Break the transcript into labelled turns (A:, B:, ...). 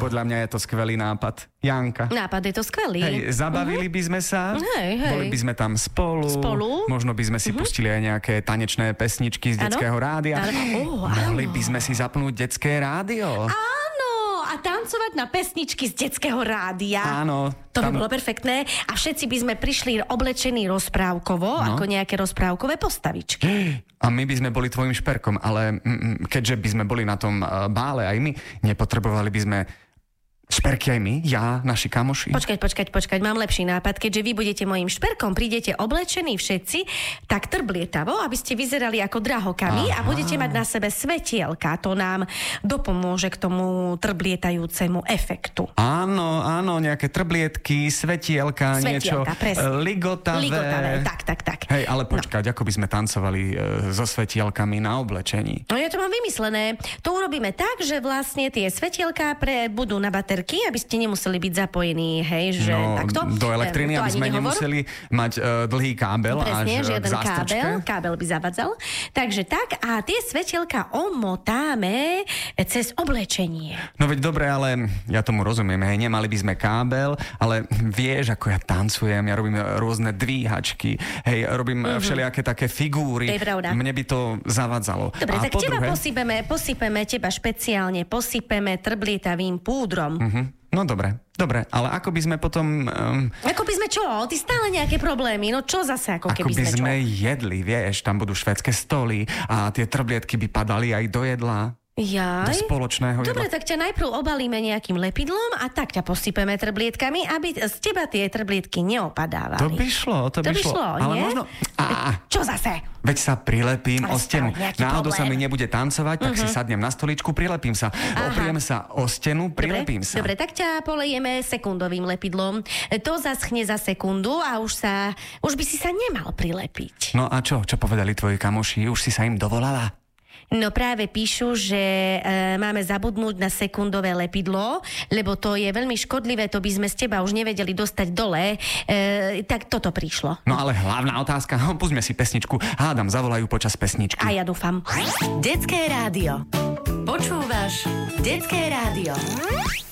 A: Podľa mňa je to skvelý nápad. Janka.
B: Nápad je to skvelý.
A: Hej, zabavili by sme sa, boli by sme tam spolu. Možno by sme si pustili aj nejaké tanečné pesničky z detského rádia. Mohli by sme si zapnúť detské rádio.
B: A tancovať na pesničky z detského rádia.
A: Áno.
B: To by bolo perfektné. A všetci by sme prišli oblečení rozprávkovo, ako nejaké rozprávkové postavičky.
A: A my by sme boli tvojim šperkom, ale keďže by sme boli na tom bále aj my, nepotrebovali by sme šperky aj my, ja, naši kamoši.
B: Počkať, mám lepší nápad. Keďže vy budete mojím šperkom, prídete oblečení všetci, tak trblietavo, aby ste vyzerali ako drahokami a budete mať na sebe svetielka. To nám dopomôže k tomu trblietajúcemu efektu.
A: Áno, nejaké trblietky, svetielka, niečo ligotavé.
B: Tak.
A: Hej, ale počkať, ako by sme tancovali so svetielkami na oblečení?
B: No ja to mám vymyslené. To urobíme tak, že vlastne tie svetielka budú na baterky, aby ste nemuseli byť zapojení, hej, že takto.
A: Do elektriny, aby sme nemuseli mať dlhý kábel.
B: Presne,
A: až
B: žiaden
A: k zástrčke.
B: kábel by zavadzal. Takže tak, a tie svetielka omotáme cez oblečenie.
A: No veď dobre, ale ja tomu rozumiem, hej, nemali by sme kábel, ale vieš, ako ja tancujem, ja robím rôzne dvíhačky, hej, robím všelijaké také figúry.
B: To je pravda.
A: Mne by to zavadzalo.
B: Dobre, tak teba posypeme, teba špeciálne posypeme trblietavým púdrom.
A: No dobre, ale ako by sme potom...
B: Ako by sme čo? Ty stále nejaké problémy, no čo zase ako keby sme čo?
A: Ako by sme jedli, vieš, tam budú švédske stoly a tie trblietky by padali aj do jedla. Do spoločného jedla.
B: Dobre, tak ťa najprv obalíme nejakým lepidlom a tak ťa posypeme trblietkami, aby z teba tie trblietky neopadávali.
A: To by šlo, ale
B: nie?
A: možno...
B: Čo zase?
A: Veď sa prilepím o stenu. Náhodou sa mi nebude tancovať, tak si sadnem na stoličku, prilepím sa. Opriem sa o stenu, prilepím sa.
B: Dobre, tak ťa polejeme sekundovým lepidlom. To zaschne za sekundu a už by si sa nemal prilepiť.
A: No a čo? Čo povedali tvoji kamoši? Už si sa im dovolala?
B: No práve píšu, že máme zabudnúť na sekundové lepidlo, lebo to je veľmi škodlivé, to by sme z teba už nevedeli dostať dole. Tak toto prišlo.
A: No ale hlavná otázka, pustíme si pesničku. Hádam, zavolajú počas pesničky.
B: A ja dúfam.
C: Detské rádio. Počúvaš Detské rádio.